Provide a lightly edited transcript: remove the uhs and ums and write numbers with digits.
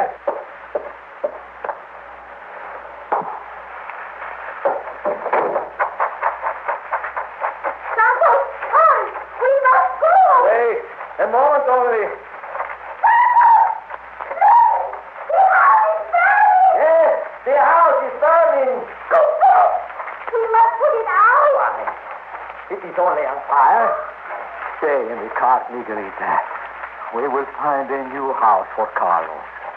Santos, come! We must go! Wait a moment only. Yes, the house is burning. We must put it out! Why, it is only on fire. Stay in the cart, Miguelita. We will find a new house for Carlos.